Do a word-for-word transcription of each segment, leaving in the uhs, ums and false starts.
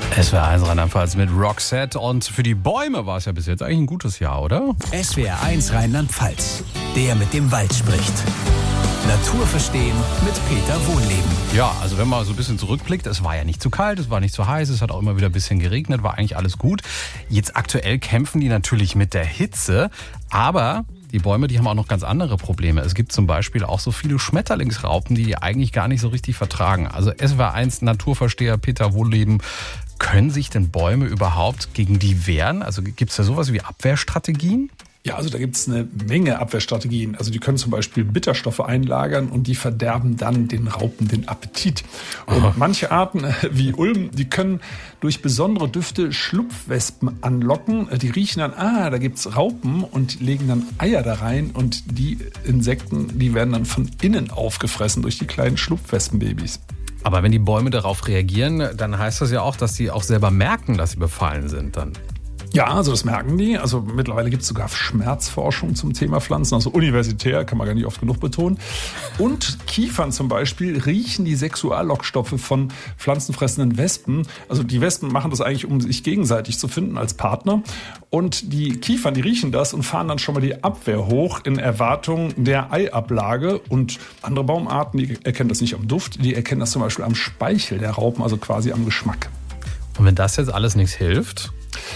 S W R eins Rheinland-Pfalz mit Roxette. Und für die Bäume war es ja bis jetzt eigentlich ein gutes Jahr, oder? S W R eins Rheinland-Pfalz, der mit dem Wald spricht. Natur verstehen mit Peter Wohlleben. Ja, also wenn man so ein bisschen zurückblickt, es war ja nicht zu kalt, es war nicht zu heiß, es hat auch immer wieder ein bisschen geregnet, war eigentlich alles gut. Jetzt aktuell kämpfen die natürlich mit der Hitze, aber die Bäume, die haben auch noch ganz andere Probleme. Es gibt zum Beispiel auch so viele Schmetterlingsraupen, die die eigentlich gar nicht so richtig vertragen. Also S W R eins Naturversteher Peter Wohlleben, können sich denn Bäume überhaupt gegen die wehren? Also gibt es da sowas wie Abwehrstrategien? Ja, also da gibt es eine Menge Abwehrstrategien. Also die können zum Beispiel Bitterstoffe einlagern und die verderben dann den Raupen den Appetit. Und Aha. manche Arten wie Ulm, die können durch besondere Düfte Schlupfwespen anlocken. Die riechen dann, ah, da gibt's Raupen und legen dann Eier da rein. Und die Insekten, die werden dann von innen aufgefressen durch die kleinen Schlupfwespenbabys. Aber wenn die Bäume darauf reagieren, dann heißt das ja auch, dass sie auch selber merken, dass sie befallen sind dann. Ja, also das merken die. Also mittlerweile gibt es sogar Schmerzforschung zum Thema Pflanzen, also universitär, kann man gar nicht oft genug betonen. Und Kiefern zum Beispiel riechen die Sexuallockstoffe von pflanzenfressenden Wespen. Also die Wespen machen das eigentlich, um sich gegenseitig zu finden als Partner. Und die Kiefern, die riechen das und fahren dann schon mal die Abwehr hoch in Erwartung der Eiablage. Und andere Baumarten, die erkennen das nicht am Duft, die erkennen das zum Beispiel am Speichel der Raupen, also quasi am Geschmack. Und wenn das jetzt alles nichts hilft?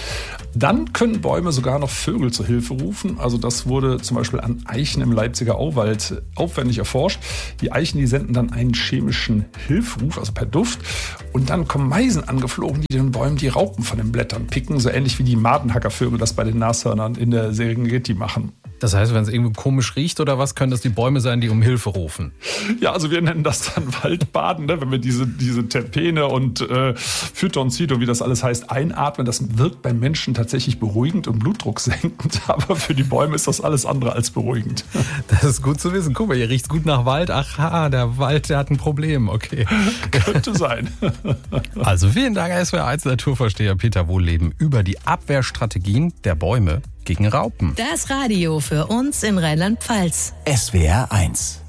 Dann können Bäume sogar noch Vögel zur Hilfe rufen. Also das wurde zum Beispiel an Eichen im Leipziger Auwald aufwendig erforscht. Die Eichen, die senden dann einen chemischen Hilferuf, also per Duft. Und dann kommen Meisen angeflogen, die den Bäumen die Raupen von den Blättern picken. So ähnlich wie die Madenhackervögel das bei den Nashörnern in der Serengeti machen. Das heißt, wenn es irgendwie komisch riecht oder was, können das die Bäume sein, die um Hilfe rufen? Ja, also wir nennen das dann Waldbaden, ne? Wenn wir diese, diese Terpene und äh, Phytonzid und wie das alles heißt, einatmen. Das wirkt beim Menschen tatsächlich beruhigend und Blutdruck senkend. Aber für die Bäume ist das alles andere als beruhigend. Das ist gut zu wissen. Guck mal, ihr riecht gut nach Wald. Aha, der Wald, der hat ein Problem. Okay. Könnte sein. Also vielen Dank, S W R eins Naturversteher Peter Wohlleben über die Abwehrstrategien der Bäume gegen Raupen. Das Radio für uns in Rheinland-Pfalz. S W R eins